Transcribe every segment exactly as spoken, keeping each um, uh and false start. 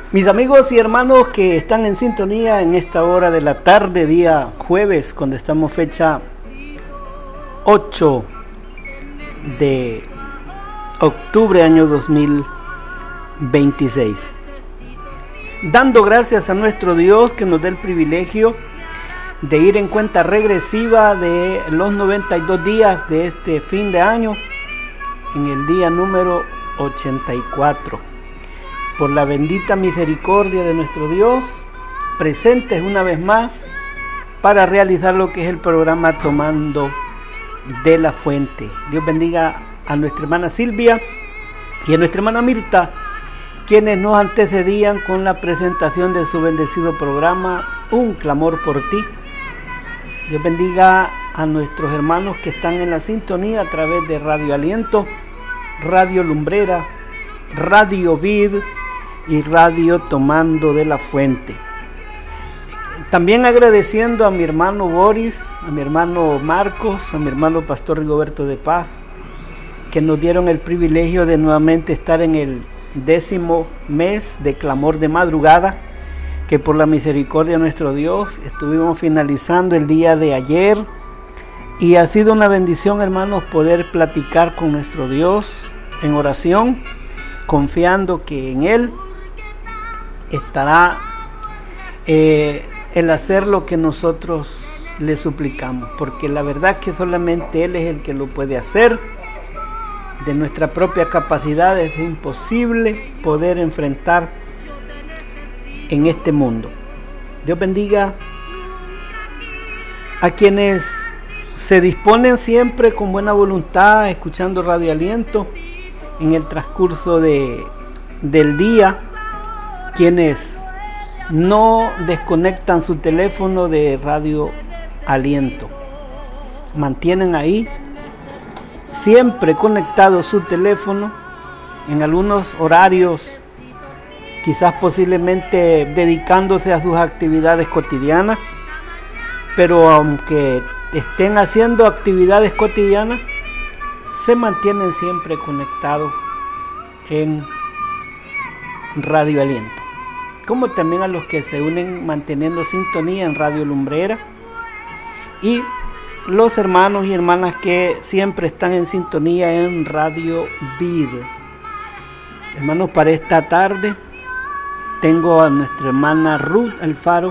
Mis amigos y hermanos que están en sintonía en esta hora de la tarde, día jueves, cuando estamos fecha ocho de octubre año dos mil veintiséis. Dando gracias a nuestro Dios que nos da el privilegio de ir en cuenta regresiva de los noventa y dos días de este fin de año, en el día número ochenta y cuatro. Por la bendita misericordia de nuestro Dios, presentes una vez más para realizar lo que es el programa Tomando de la Fuente. Dios bendiga a nuestra hermana Silvia y a nuestra hermana Mirta, quienes nos antecedían con la presentación de su bendecido programa Un Clamor por Ti. Dios bendiga a nuestros hermanos que están en la sintonía a través de Radio Aliento, Radio Lumbrera, Radio Vid y Radio Tomando de la Fuente. También agradeciendo a mi hermano Boris, a mi hermano Marcos, a mi hermano Pastor Rigoberto de Paz, que nos dieron el privilegio de nuevamente estar en el décimo mes de clamor de madrugada, que por la misericordia de nuestro Dios estuvimos finalizando el día de ayer, y ha sido una bendición, hermanos, poder platicar con nuestro Dios en oración, confiando que en Él estará eh, el hacer lo que nosotros le suplicamos, porque la verdad es que solamente Él es el que lo puede hacer. De nuestra propia capacidad es imposible poder enfrentar en este mundo. Dios bendiga a quienes se disponen siempre con buena voluntad, escuchando Radio Aliento en el transcurso de, del día, quienes no desconectan su teléfono de Radio Aliento, mantienen ahí siempre conectado su teléfono en algunos horarios, quizás posiblemente dedicándose a sus actividades cotidianas, pero aunque estén haciendo actividades cotidianas, se mantienen siempre conectados en Radio Aliento, como también a los que se unen manteniendo sintonía en Radio Lumbrera, y los hermanos y hermanas que siempre están en sintonía en Radio Vid. Hermanos, para esta tarde tengo a nuestra hermana Ruth Alfaro,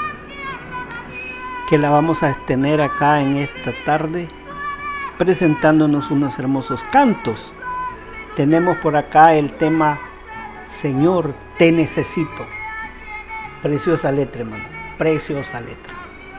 que la vamos a tener acá en esta tarde presentándonos unos hermosos cantos. Tenemos por acá el tema Señor, te necesito. Preciosa letra, hermano, preciosa letra.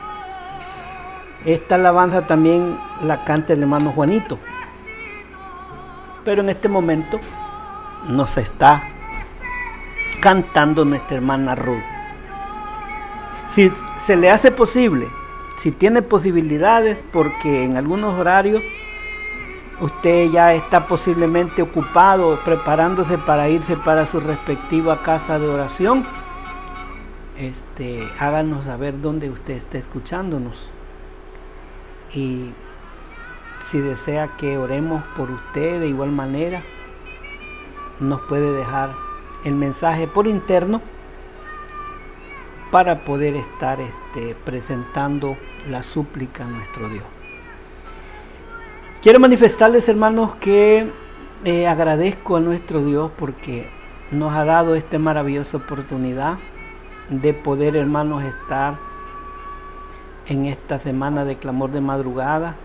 Esta alabanza también la canta el hermano Juanito, pero en este momento nos está cantando nuestra hermana Ruth. Si se le hace posible, si tiene posibilidades, porque en algunos horarios usted ya está posiblemente ocupado preparándose para irse para su respectiva casa de oración, este, háganos saber dónde usted está escuchándonos, y si desea que oremos por usted de igual manera, nos puede dejar el mensaje por interno para poder estar este, presentando la súplica a nuestro Dios. Quiero manifestarles, hermanos, que eh, agradezco a nuestro Dios porque nos ha dado esta maravillosa oportunidad de poder, hermanos, estar en esta semana de clamor de madrugada.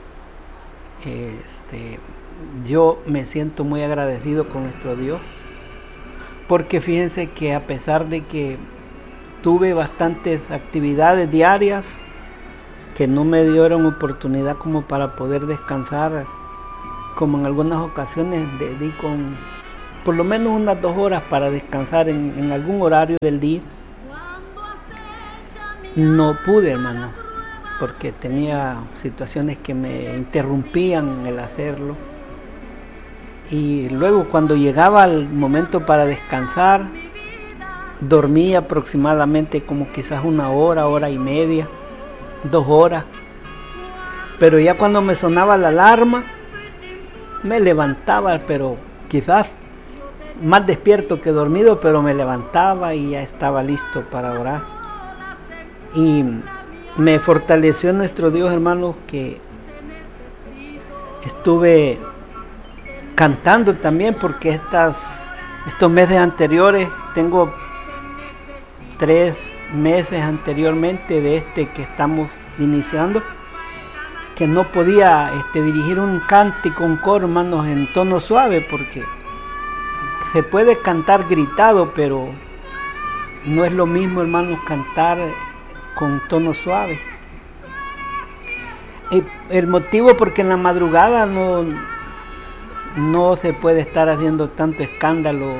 Este, yo me siento muy agradecido con nuestro Dios, porque fíjense que a pesar de que tuve bastantes actividades diarias que no me dieron oportunidad como para poder descansar, como en algunas ocasiones dedico un, por lo menos unas dos horas para descansar en, en algún horario del día, no pude, hermano, porque tenía situaciones que me interrumpían el hacerlo, y luego cuando llegaba el momento para descansar, dormía aproximadamente como quizás una hora, hora y media, dos horas, pero ya cuando me sonaba la alarma me levantaba, pero quizás más despierto que dormido, pero me levantaba y ya estaba listo para orar. Y me fortaleció nuestro Dios, hermanos, que estuve cantando también, porque estas, estos meses anteriores, tengo tres meses anteriormente de este que estamos iniciando, que no podía este, dirigir un cántico, un coro, hermanos, en tono suave, porque se puede cantar gritado, pero no es lo mismo, hermanos, cantar con tono suave. Y el motivo porque en la madrugada no, no se puede estar haciendo tanto escándalo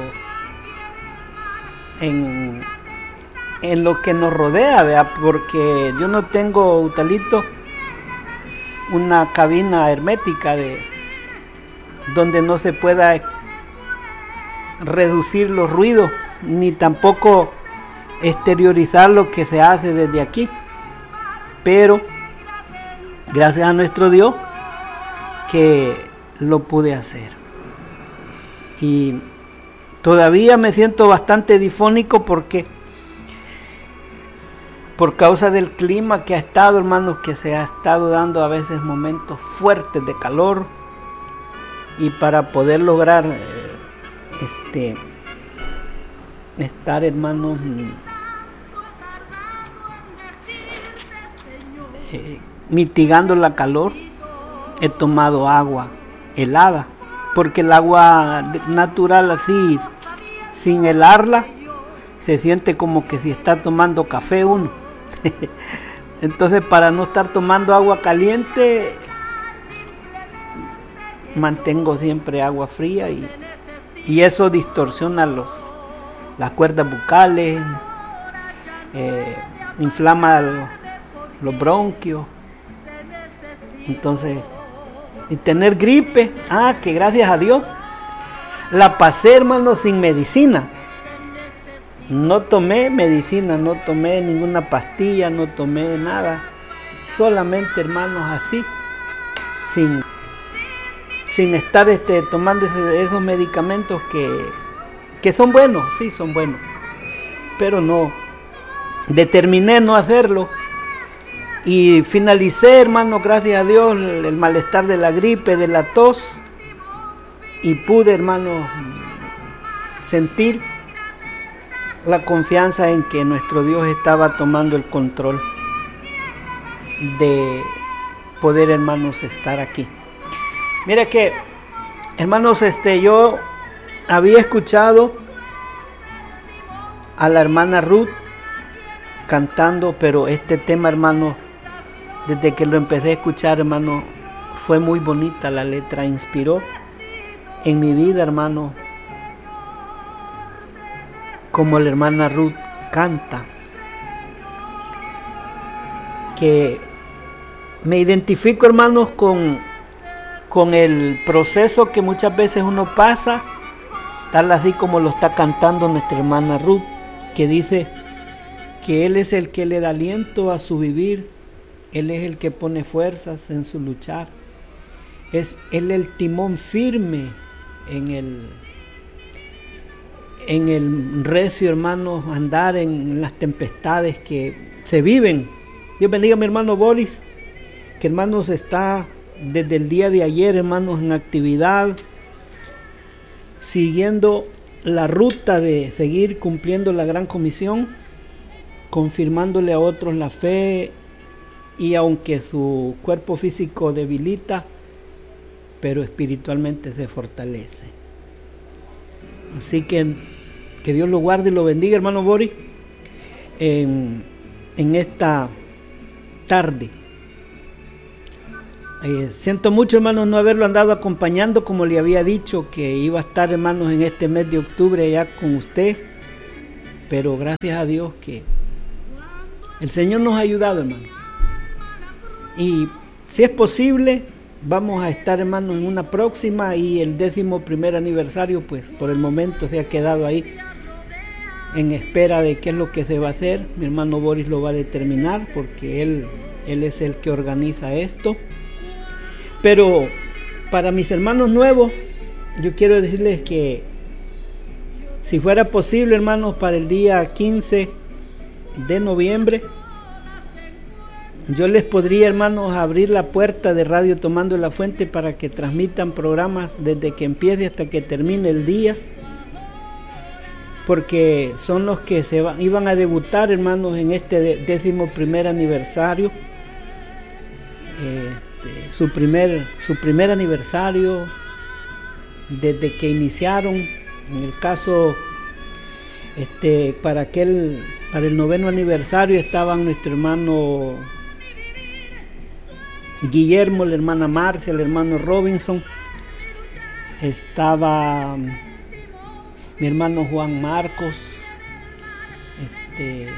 en, en lo que nos rodea, ¿verdad? Porque yo no tengo, Utalito, una cabina hermética de donde no se pueda reducir los ruidos, ni tampoco exteriorizar lo que se hace desde aquí. Pero gracias a nuestro Dios que lo pude hacer. Y todavía me siento bastante difónico porque por causa del clima que ha estado, hermanos, que se ha estado dando a veces momentos fuertes de calor, y para poder lograr eh, este estar, hermanos, eh, mitigando la calor, he tomado agua helada, porque el agua natural así, sin helarla, se siente como que si está tomando café uno. Entonces, para no estar tomando agua caliente, mantengo siempre agua fría, y, y eso distorsiona los, las cuerdas bucales, eh, inflama los, los bronquios. Entonces, y tener gripe, ah, que gracias a Dios la pasé, hermano, sin medicina. No tomé medicina, no tomé ninguna pastilla, no tomé nada. Solamente, hermanos, así, sin, sin estar este, tomando ese, esos medicamentos que, que son buenos, sí son buenos. Pero no, determiné no hacerlo. Y finalicé, hermano, gracias a Dios, el, el malestar de la gripe, de la tos. Y pude, hermano, sentir la confianza en que nuestro Dios estaba tomando el control de poder, hermanos, estar aquí. Mira que, hermanos, este, yo había escuchado a la hermana Ruth cantando, pero este tema, hermano, desde que lo empecé a escuchar, hermano, fue muy bonita la letra, inspiró en mi vida, hermano, como la hermana Ruth canta, que me identifico, hermanos, con, con el proceso que muchas veces uno pasa, tal así como lo está cantando nuestra hermana Ruth, que dice que Él es el que le da aliento a su vivir, Él es el que pone fuerzas en su luchar, es Él el timón firme en el en el recio, hermanos, andar en las tempestades que se viven. Dios bendiga a mi hermano Boris, que, hermanos, está desde el día de ayer, hermanos, en actividad, siguiendo la ruta de seguir cumpliendo la gran comisión, confirmándole a otros la fe, y aunque su cuerpo físico debilita, pero espiritualmente se fortalece. Así que que Dios lo guarde y lo bendiga, hermano Boris, en, en esta tarde. Eh, siento mucho, hermanos, no haberlo andado acompañando, como le había dicho que iba a estar, hermanos, en este mes de octubre ya con usted, pero gracias a Dios que el Señor nos ha ayudado, hermano. Y si es posible, vamos a estar, hermano, en una próxima, y el décimo primer aniversario, pues por el momento se ha quedado ahí en espera de qué es lo que se va a hacer. Mi hermano Boris lo va a determinar, porque él, él es el que organiza esto. Pero para mis hermanos nuevos, yo quiero decirles que Si fuera posible, hermanos, para el día quince de noviembre, yo les podría, hermanos, abrir la puerta de Radio Tomando la Fuente para que transmitan programas desde que empiece hasta que termine el día, porque son los que se va, iban a debutar, hermanos, en este décimo primer aniversario, este, su primer, su primer aniversario desde que iniciaron. En el caso, este, para aquel, para el noveno aniversario estaban nuestro hermano Guillermo, la hermana Marcia, el hermano Robinson, estaba mi hermano Juan Marcos, este,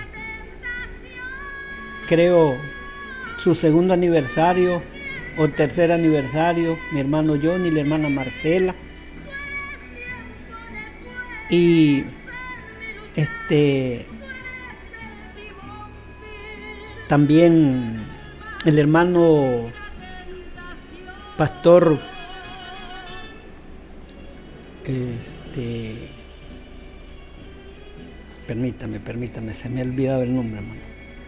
creo su segundo aniversario o tercer aniversario, mi hermano Johnny, la hermana Marcela, y este también el hermano pastor este permítame, permítame, se me ha olvidado el nombre, hermano.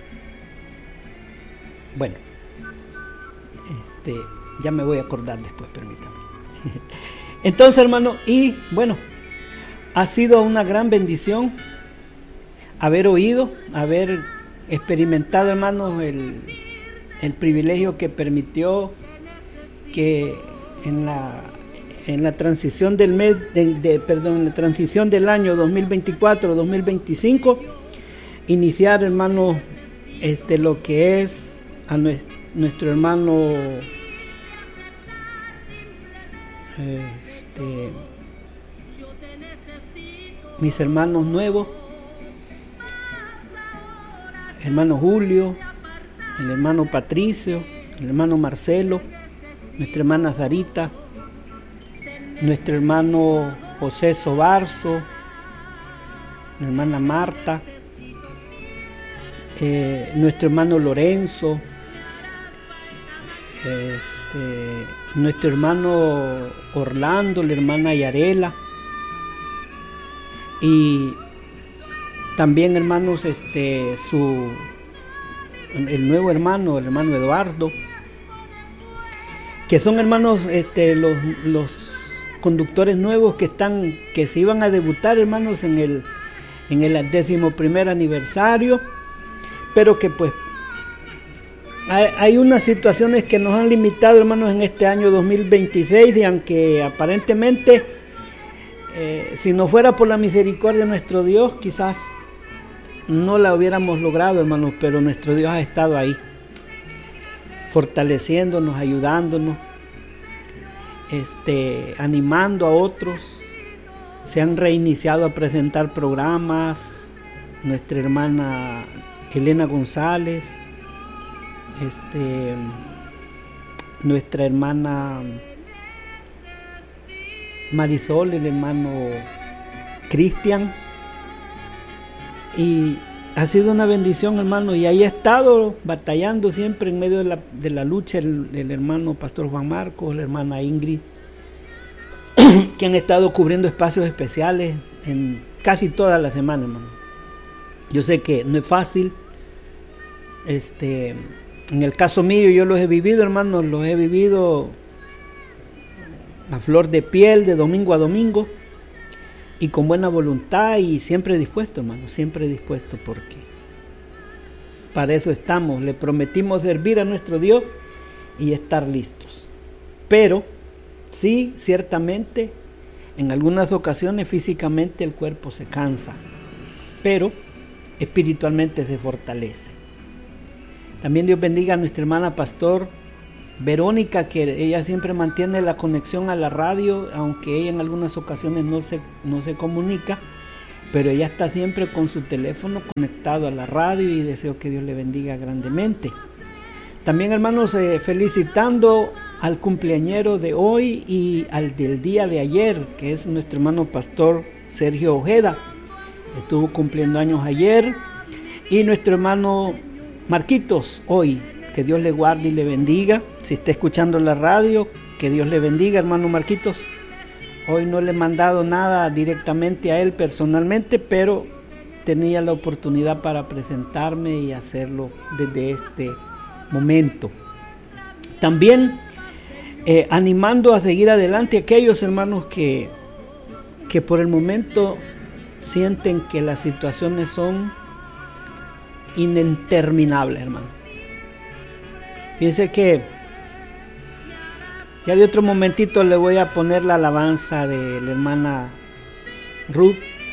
Bueno, este ya me voy a acordar después, permítame. Entonces, hermano, y bueno, ha sido una gran bendición haber oído, haber experimentado, hermanos, el, el privilegio que permitió que en la en la transición del mes de, de, perdón, en la transición del año dos mil veinticuatro dos mil veinticinco iniciar, hermanos, este lo que es a nuestro, nuestro hermano este mis hermanos nuevos, hermano Julio, el hermano Patricio, el hermano Marcelo, nuestra hermana Sarita, nuestro hermano José Sobarzo, la hermana Marta, eh, nuestro hermano Lorenzo, este, nuestro hermano Orlando, la hermana Yarela, y también, hermanos, este su el nuevo hermano, el hermano Eduardo, que son, hermanos, este los los conductores nuevos que están que se iban a debutar, hermanos, en el en el décimo primer aniversario, pero que pues hay, hay unas situaciones que nos han limitado, hermanos, en este año dos mil veintiséis, y aunque aparentemente Eh, si no fuera por la misericordia de nuestro Dios, quizás no la hubiéramos logrado, hermanos, pero nuestro Dios ha estado ahí, fortaleciéndonos, ayudándonos, este, animando a otros. Se han reiniciado a presentar programas, nuestra hermana Elena González, este, nuestra hermana Marisol, el hermano Cristian, y ha sido una bendición, hermano, y ahí ha estado batallando siempre en medio de la, de la lucha el, el hermano pastor Juan Marcos, la hermana Ingrid, que han estado cubriendo espacios especiales en casi toda la semana, hermano. Yo sé que no es fácil, este, en el caso mío yo los he vivido, hermano, los he vivido a flor de piel, de domingo a domingo, y con buena voluntad y siempre dispuesto, hermano, siempre dispuesto, porque para eso estamos. Le prometimos servir a nuestro Dios y estar listos. Pero sí, ciertamente, en algunas ocasiones físicamente el cuerpo se cansa, pero espiritualmente se fortalece. También Dios bendiga a nuestra hermana pastor Verónica, que ella siempre mantiene la conexión a la radio, aunque ella en algunas ocasiones no se, no se comunica, pero ella está siempre con su teléfono conectado a la radio, y deseo que Dios le bendiga grandemente. También, hermanos, eh, felicitando al cumpleañero de hoy y al del día de ayer, que es nuestro hermano pastor Sergio Ojeda, estuvo cumpliendo años ayer, y nuestro hermano Marquitos hoy. Que Dios le guarde y le bendiga. Si está escuchando la radio, que Dios le bendiga, hermano Marquitos. Hoy no le he mandado nada directamente a él personalmente, pero tenía la oportunidad para presentarme y hacerlo desde este momento. También eh, animando a seguir adelante a aquellos hermanos que, que por el momento sienten que las situaciones son interminables, hermano. Fíjense que ya de otro momentito le voy a poner la alabanza de la hermana Ruth,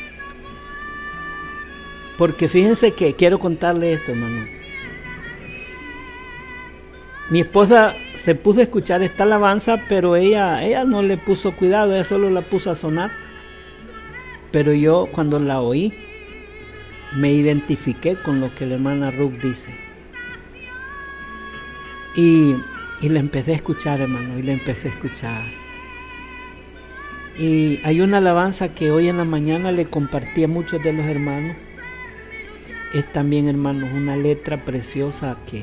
porque fíjense que quiero contarle esto, hermano. Mi esposa se puso a escuchar esta alabanza, pero ella, ella no le puso cuidado, ella solo la puso a sonar. Pero yo cuando la oí, me identifiqué con lo que la hermana Ruth dice. Y, y la empecé a escuchar, hermano, y la empecé a escuchar. Y hay una alabanza que hoy en la mañana le compartí a muchos de los hermanos. Es también, hermanos, una letra preciosa que,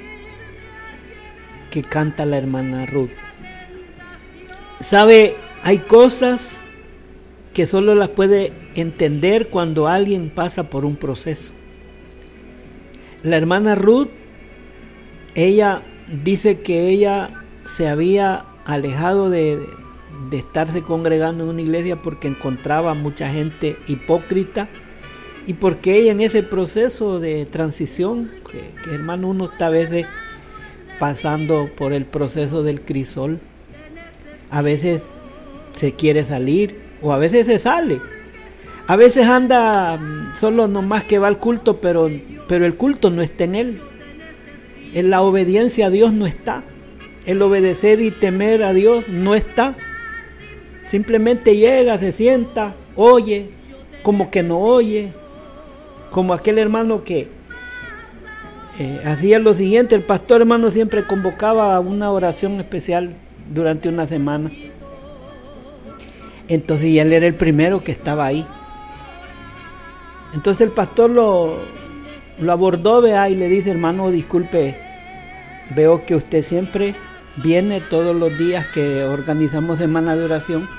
que canta la hermana Ruth. ¿Sabe? Hay cosas que solo las puede entender cuando alguien pasa por un proceso. La hermana Ruth, ella dice que ella se había alejado de, de estarse congregando en una iglesia porque encontraba mucha gente hipócrita y porque ella en ese proceso de transición, que, que hermano, uno está a veces pasando por el proceso del crisol, a veces se quiere salir o a veces se sale, a veces anda solo nomás que va al culto, pero, pero el culto no está en él, en la obediencia a Dios no está, el obedecer y temer a Dios no está, simplemente llega, se sienta, oye, como que no oye, como aquel hermano que eh, hacía lo siguiente. El pastor, hermano, siempre convocaba una oración especial durante una semana. Entonces, y él era el primero que estaba ahí. Entonces el pastor lo, lo abordó, vea, y le dice: hermano, disculpe, veo que usted siempre viene todos los días que organizamos semana de oración.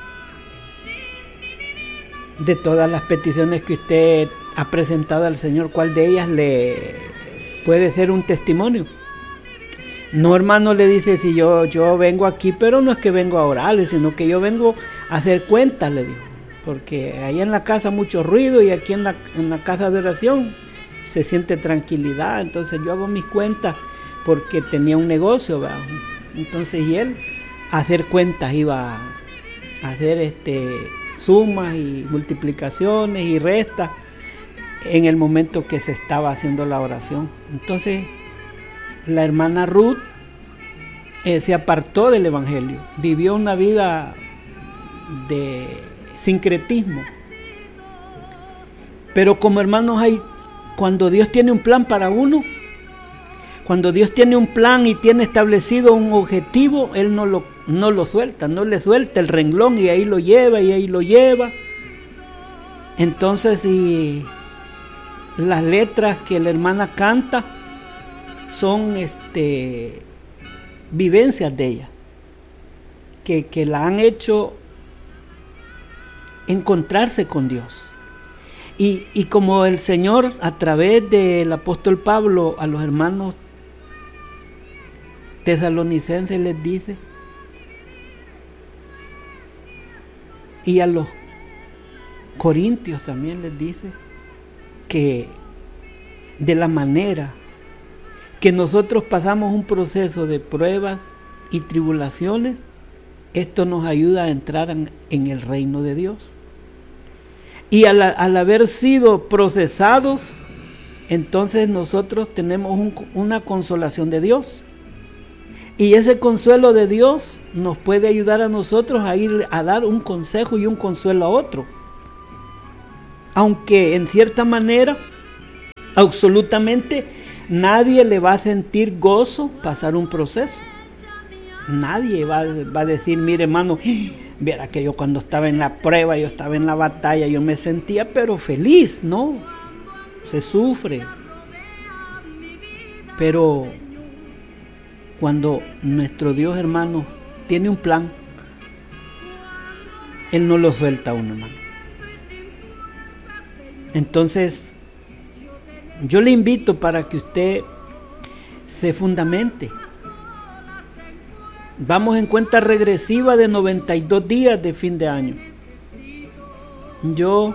De todas las peticiones que usted ha presentado al Señor, ¿cuál de ellas le puede ser un testimonio? No, hermano, le dice, si yo, yo vengo aquí, pero no es que vengo a orarle, sino que yo vengo a hacer cuentas, le digo, porque ahí en la casa mucho ruido y aquí en la, en la casa de oración se siente tranquilidad. Entonces yo hago mis cuentas porque tenía un negocio, ¿verdad? Entonces, y él a hacer cuentas iba a hacer este sumas y multiplicaciones y restas en el momento que se estaba haciendo la oración. Entonces la hermana Ruth eh, se apartó del evangelio, vivió una vida de sincretismo. Pero como hermanos, hay, cuando Dios tiene un plan para uno, cuando Dios tiene un plan y tiene establecido un objetivo, Él no lo, no lo suelta, no le suelta el renglón y ahí lo lleva y ahí lo lleva. Entonces, si las letras que la hermana canta son este, vivencias de ella, que, que la han hecho encontrarse con Dios. Y, y como el Señor a través del apóstol Pablo a los hermanos tesalonicenses les dice, y a los corintios también les dice, que de la manera que nosotros pasamos un proceso de pruebas y tribulaciones, esto nos ayuda a entrar en, en el reino de Dios. Y al, al haber sido procesados, entonces nosotros tenemos un, una consolación de Dios. Y ese consuelo de Dios nos puede ayudar a nosotros a ir a dar un consejo y un consuelo a otro. Aunque en cierta manera, absolutamente nadie le va a sentir gozo pasar un proceso. Nadie va, va a decir, mire hermano, viera que yo cuando estaba en la prueba, yo estaba en la batalla, yo me sentía pero feliz. No, se sufre. Pero cuando nuestro Dios, hermano, tiene un plan, Él no lo suelta a uno, hermano. Entonces, yo le invito para que usted se fundamente. Vamos en cuenta regresiva de noventa y dos días de fin de año. Yo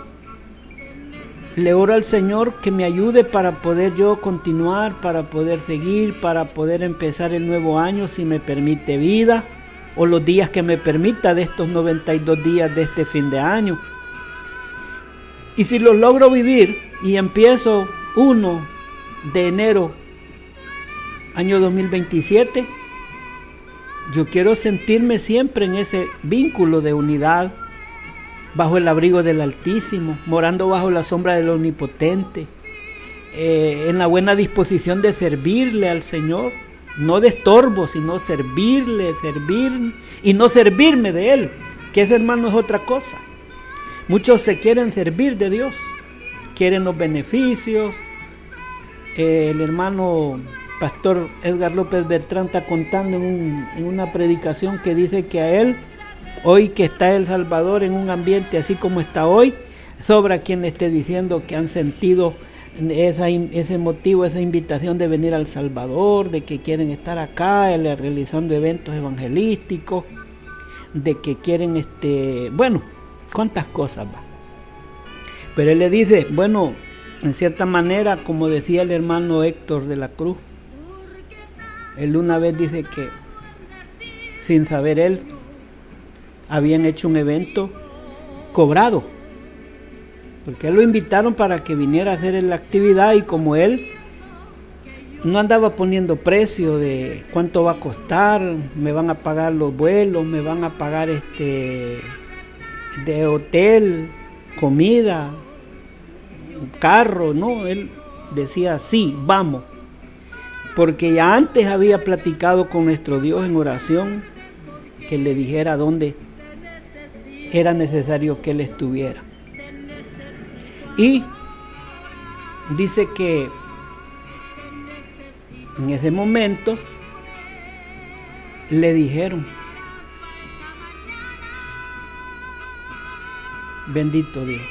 le oro al Señor que me ayude para poder yo continuar, para poder seguir, para poder empezar el nuevo año si me permite vida, o los días que me permita de estos noventa y dos días de este fin de año. Y si los logro vivir y empiezo uno de enero, año dos mil veintisiete, yo quiero sentirme siempre en ese vínculo de unidad, bajo el abrigo del Altísimo, morando bajo la sombra del Omnipotente, eh, en la buena disposición de servirle al Señor, no de estorbo, sino servirle, servir y no servirme de Él, que ese, hermano, es otra cosa. Muchos se quieren servir de Dios, quieren los beneficios. Eh, el hermano pastor Edgar López Bertrán está contando en, un, en una predicación que dice que a él, hoy que está El Salvador en un ambiente así como está hoy, sobra quien le esté diciendo que han sentido esa, ese motivo, esa invitación de venir al Salvador, de que quieren estar acá realizando eventos evangelísticos, de que quieren, este, bueno, cuántas cosas va. Pero él le dice, bueno, en cierta manera, como decía el hermano Héctor de la Cruz, él una vez dice que sin saber él, habían hecho un evento cobrado, porque él lo invitaron para que viniera a hacer la actividad, y como él no andaba poniendo precio de cuánto va a costar, me van a pagar los vuelos, me van a pagar este de hotel, comida, carro, no, él decía sí, vamos, porque ya antes había platicado con nuestro Dios en oración que le dijera dónde era necesario que él estuviera. Y dice que en ese momento le dijeron, bendito Dios.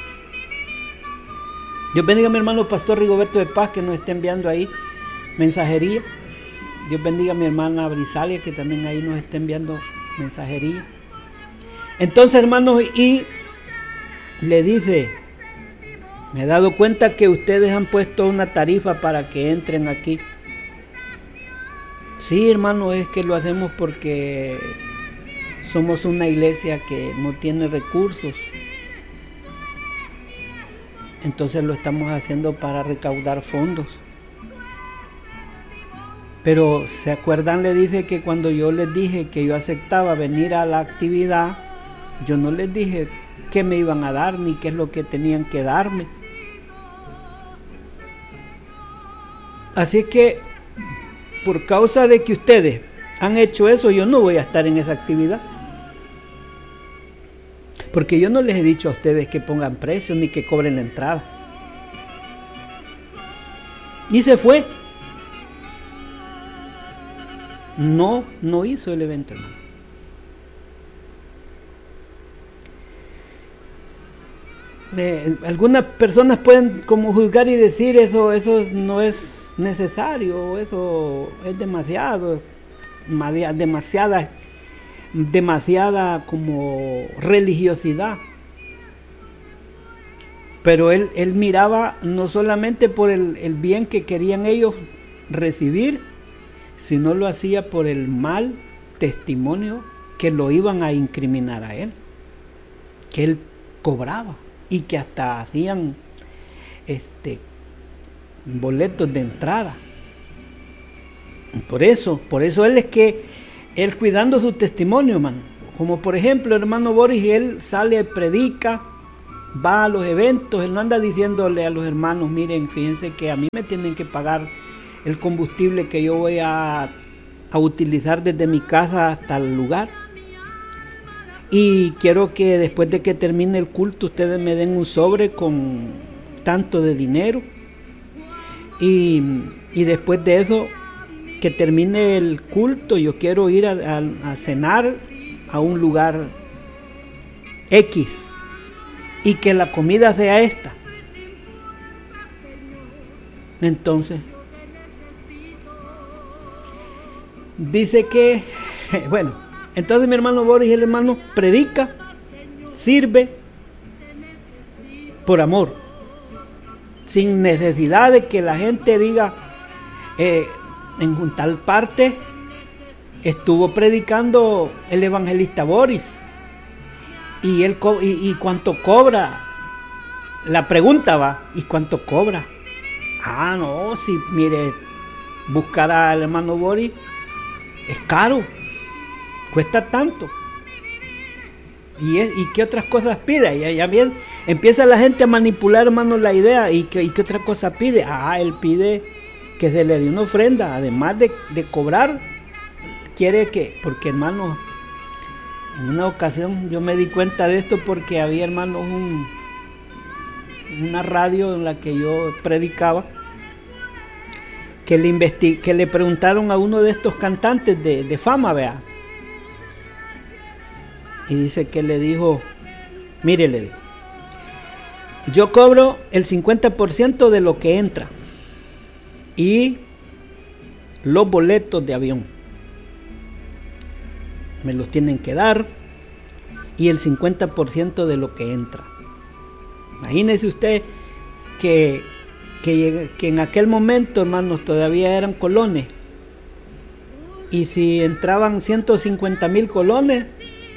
Dios bendiga a mi hermano pastor Rigoberto de Paz, que nos está enviando ahí mensajería. Dios bendiga a mi hermana Brisalia, que también ahí nos está enviando mensajería. Entonces, hermanos, y le dice, me he dado cuenta que ustedes han puesto una tarifa para que entren aquí. Sí, hermano, es que lo hacemos porque somos una iglesia que no tiene recursos. Entonces lo estamos haciendo para recaudar fondos. Pero ¿se acuerdan? Le dice que cuando yo les dije que yo aceptaba venir a la actividad, yo no les dije qué me iban a dar ni qué es lo que tenían que darme. Así que por causa de que ustedes han hecho eso, yo no voy a estar en esa actividad. Porque yo no les he dicho a ustedes que pongan precios ni que cobren la entrada. Y se fue. No, no hizo el evento, hermano. Eh, algunas personas pueden como juzgar y decir eso, eso no es necesario, eso es demasiado, demasiada, demasiada como religiosidad. Pero él, él miraba no solamente por el, el bien que querían ellos recibir, sino lo hacía por el mal testimonio que lo iban a incriminar a él, que él cobraba y que hasta hacían este boletos de entrada. Por eso, por eso él es que él cuidando su testimonio, hermano. Como por ejemplo, el hermano Boris, él sale, predica, va a los eventos, él no anda diciéndole a los hermanos, miren, fíjense que a mí me tienen que pagar el combustible que yo voy a, a utilizar desde mi casa hasta el lugar. Y quiero que después de que termine el culto ustedes me den un sobre con tanto de dinero. Y, y después de eso, que termine el culto, yo quiero ir a, a, a cenar a un lugar X y que la comida sea esta. Entonces, dice que, bueno, entonces mi hermano Boris, el hermano predica, sirve por amor, sin necesidad de que la gente diga, eh, en tal parte estuvo predicando el evangelista Boris y él co- y, y cuánto cobra. La pregunta va, ¿y cuánto cobra? Ah, no, si mire, buscar al hermano Boris es caro, cuesta tanto. ¿Y, es, y qué otras cosas pide? Y ya bien empieza la gente a manipular, hermano, la idea. ¿Y qué, y qué otra cosa pide? Ah, él pide que se le dé una ofrenda, además de, de cobrar. Quiere que, porque hermano, en una ocasión yo me di cuenta de esto porque había, hermanos, un, una radio en la que yo predicaba, que le, investi- que le preguntaron a uno de estos cantantes de, de fama, vea, y dice que le dijo, mire, le dijo, yo cobro el cincuenta por ciento de lo que entra y los boletos de avión me los tienen que dar, y el cincuenta por ciento de lo que entra. Imagínese usted que, que, que en aquel momento, hermanos, todavía eran colones, y si entraban ciento cincuenta mil colones,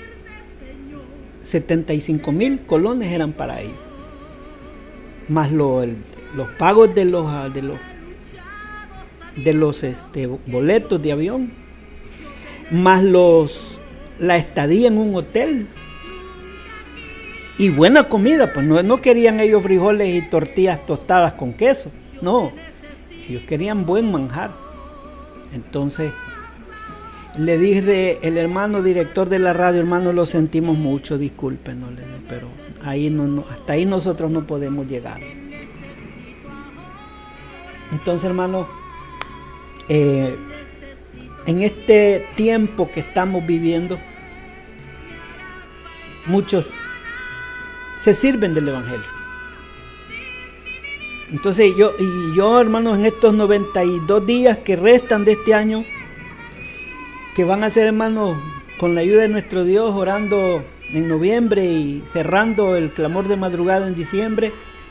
setenta y cinco mil colones eran para ellos, más lo, el, los pagos de los de los de los este, boletos de avión, más los la estadía en un hotel y buena comida. Pues no, no querían ellos frijoles y tortillas tostadas con queso, no, ellos querían buen manjar. Entonces le dije el hermano director de la radio, hermano, lo sentimos mucho, discúlpenos, le digo, pero ahí no, no, hasta ahí nosotros no podemos llegar. Entonces, hermano, eh, en este tiempo que estamos viviendo, muchos se sirven del evangelio. Entonces yo, y yo, hermanos, en estos noventa y dos días que restan de este año, que van a ser, hermanos, con la ayuda de nuestro Dios, orando en noviembre y cerrando el clamor de madrugada en diciembre,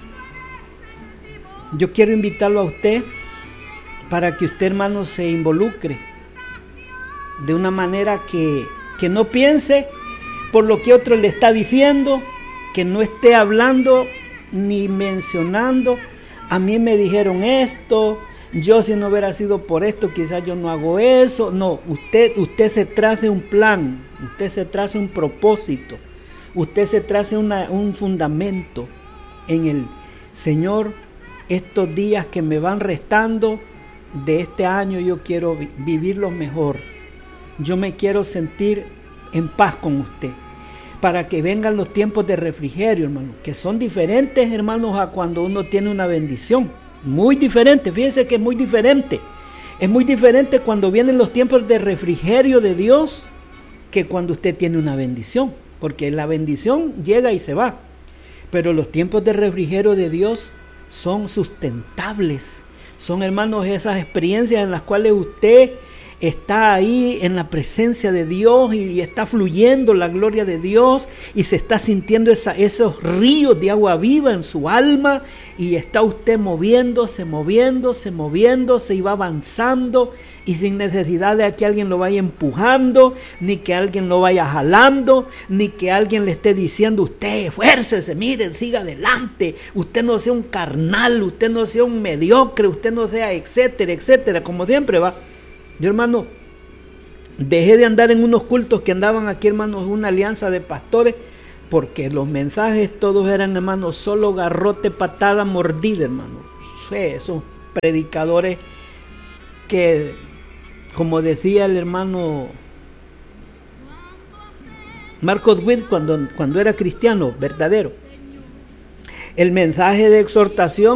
yo quiero invitarlo a usted para que usted, hermano, se involucre de una manera que, que no piense por lo que otro le está diciendo, que no esté hablando ni mencionando, a mí me dijeron esto, yo si no hubiera sido por esto, quizás yo no hago eso. No, usted, usted se trace un plan, usted se trace un propósito, usted se trace una, un fundamento en el Señor. Estos días que me van restando de este año, yo quiero vi- vivirlos mejor. Yo me quiero sentir en paz con usted, para que vengan los tiempos de refrigerio, hermano, que son diferentes, hermanos, a cuando uno tiene una bendición. Muy diferente, fíjense que es muy diferente. Es muy diferente cuando vienen los tiempos de refrigerio de Dios que cuando usted tiene una bendición, porque la bendición llega y se va, pero los tiempos de refrigerio de Dios son sustentables. Son, hermanos, esas experiencias en las cuales usted está ahí en la presencia de Dios y, y está fluyendo la gloria de Dios y se está sintiendo esa, esos ríos de agua viva en su alma, y está usted moviéndose, moviéndose, moviéndose y va avanzando, y sin necesidad de que alguien lo vaya empujando, ni que alguien lo vaya jalando, ni que alguien le esté diciendo, usted esfuércese, mire, siga adelante, usted no sea un carnal, usted no sea un mediocre, usted no sea etcétera, etcétera, como siempre va. Yo, hermano, dejé de andar en unos cultos que andaban aquí, hermanos, una alianza de pastores, porque los mensajes todos eran, hermanos, solo garrote, patada, mordida, hermano. Esos predicadores que, como decía el hermano Marcos Witt cuando, cuando era cristiano verdadero, el mensaje de exhortación